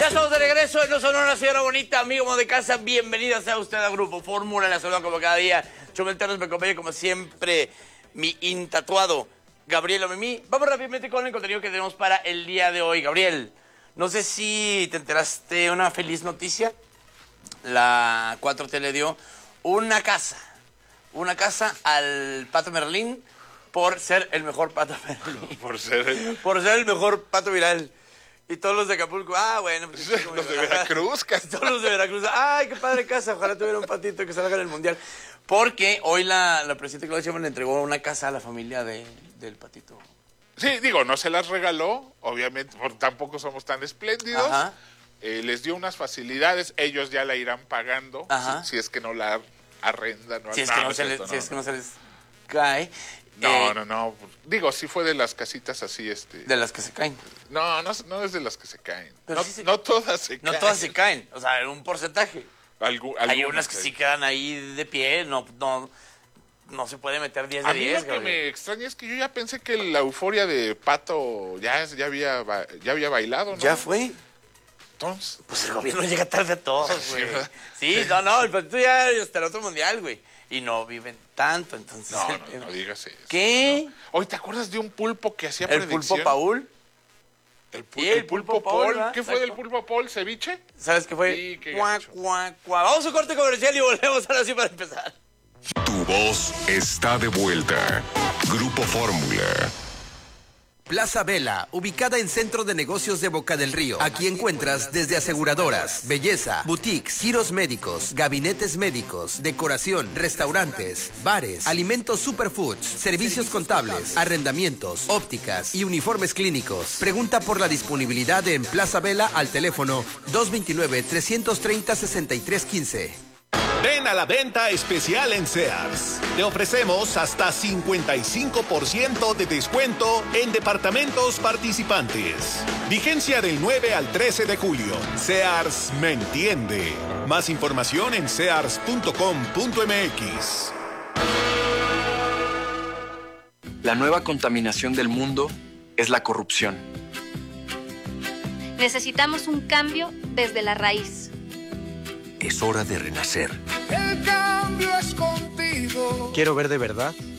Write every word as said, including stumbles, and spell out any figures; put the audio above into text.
Ya estamos de regreso en No Sonora, señora bonita, amigo de casa. Bienvenida sea usted a Grupo Fórmula. La saluda como cada día. Chumel Ternos me acompaña como siempre mi intatuado Gabriel Mimi. Vamos rápidamente con el contenido que tenemos para el día de hoy. Gabriel, no sé si te enteraste una feliz noticia. La cuatro T le dio una casa. Una casa al Pato Merlín por ser el mejor Pato Merlín. Por ser el... Por ser el mejor Pato Viral. Y todos los de Acapulco, ah, bueno. Pues, los de Veracruz, casi. Todos los de Veracruz, ay, qué padre casa, ojalá tuviera un patito que salga en el Mundial. Porque hoy la, la presidenta Claudia Sheinbaum le entregó una casa a la familia de, del patito. Sí, digo, no se las regaló, obviamente, porque tampoco somos tan espléndidos. Ajá. Eh, les dio unas facilidades, ellos ya la irán pagando, si, si es que no la arrendan. No, si, es no, que no no se es les, esto, si no, es que no. no se les cae. No, eh, no, no. Digo, sí fue de las casitas así, este... De las que se caen. No, no, no es de las que se caen. Pero No, sí se... no todas se no caen. No todas se caen, o sea, en un porcentaje. Algu Hay unas que sí quedan ahí de pie, no, no, no se puede meter diez de diez. A mí lo que me extraña es que yo ya pensé que la euforia de Pato ya, ya, había, ya había bailado, ¿no? Ya fue. Entonces... Pues el gobierno llega tarde a todos, güey. Sí, sí, no, no, el patito ya hasta el otro mundial, güey. Y no viven tanto, entonces... No, no, no digas eso. ¿Qué? No. Oye, ¿te acuerdas de un pulpo que hacía ¿El predicción? pulpo Paul? El, pul Sí, el, el pulpo, pulpo Paul. Paul, ¿Qué exacto. fue del pulpo Paul? ¿Ceviche? ¿Sabes qué fue? Sí, qué Cuá, gacho. cuá, cuá. Vamos a un corte comercial y volvemos ahora sí para empezar. Tu voz está de vuelta. Grupo Fórmula. Plaza Vela, ubicada en Centro de Negocios de Boca del Río. Aquí encuentras desde aseguradoras, belleza, boutiques, giros médicos, gabinetes médicos, decoración, restaurantes, bares, alimentos superfoods, servicios contables, arrendamientos, ópticas y uniformes clínicos. Pregunta por la disponibilidad en Plaza Vela al teléfono dos dos nueve, tres tres cero, seis tres uno cinco. Ven a la venta especial en Sears. Te ofrecemos hasta cincuenta y cinco por ciento de descuento en departamentos participantes. Vigencia del nueve al trece de julio. Sears me entiende. Más información en sears punto com punto m x. La nueva contaminación del mundo es la corrupción. Necesitamos un cambio desde la raíz. Es hora de renacer. El cambio es contigo. Quiero ver de verdad